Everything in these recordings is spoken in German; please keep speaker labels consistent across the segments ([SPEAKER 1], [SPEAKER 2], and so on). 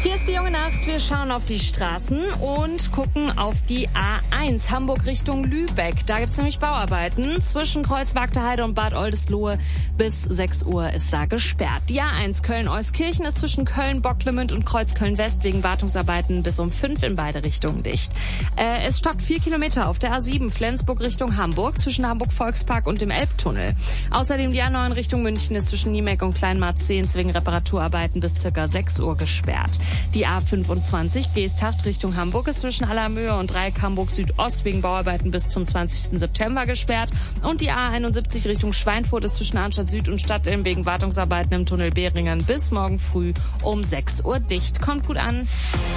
[SPEAKER 1] Hier ist die junge Nacht. Wir schauen auf die Straßen und gucken auf die A1 Hamburg Richtung Lübeck. Da gibt's nämlich Bauarbeiten. Zwischen Kreuzwagter Heide und Bad Oldesloe bis 6 Uhr ist da gesperrt. Die A1 Köln-Euskirchen ist zwischen Köln-Bocklemünd und Kreuzköln-West wegen Wartungsarbeiten bis um 5 in beide Richtungen dicht. Es stockt 4 Kilometer auf der A7 Flensburg Richtung Hamburg zwischen Hamburg-Volkspark und dem Elbtunnel. Außerdem die A9 Richtung München ist zwischen Niemeck und Kleinmarzehns wegen Reparaturarbeiten bis circa 6 Uhr gesperrt. Die A25 Geesthacht Richtung Hamburg ist zwischen Allermöhe und Dreieck Hamburg Südost wegen Bauarbeiten bis zum 20. September gesperrt. Und die A71 Richtung Schweinfurt ist zwischen Arnstadt Süd und Stadtilm wegen Wartungsarbeiten im Tunnel Beringen bis morgen früh um 6 Uhr dicht. Kommt gut an.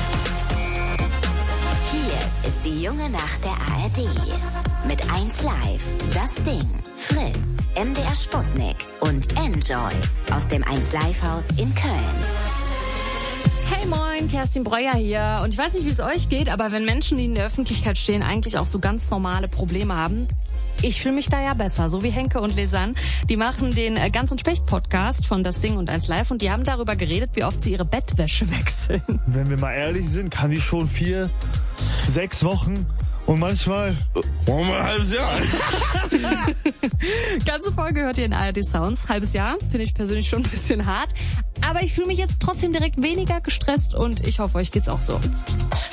[SPEAKER 2] Hier ist die junge Nacht der ARD. Mit 1 Live, Das Ding, Fritz, MDR Sputnik und Enjoy aus dem 1 Live Haus in Köln.
[SPEAKER 1] Hey moin, Kerstin Breuer hier. Und ich weiß nicht, wie es euch geht, aber wenn Menschen, die in der Öffentlichkeit stehen, eigentlich auch so ganz normale Probleme haben, ich fühle mich da ja besser, so wie Henke und Lesanne. Die machen den Ganz und Specht Podcast von Das Ding und 1 Live und die haben darüber geredet, wie oft sie ihre Bettwäsche wechseln.
[SPEAKER 3] Wenn wir mal ehrlich sind, kann die schon 4, 6 Wochen und manchmal ein halbes Jahr.
[SPEAKER 1] Ganze Folge hört ihr in ARD Sounds. Halbes Jahr, finde ich persönlich schon ein bisschen hart. Aber ich fühle mich jetzt trotzdem direkt weniger gestresst und ich hoffe, euch geht's auch so.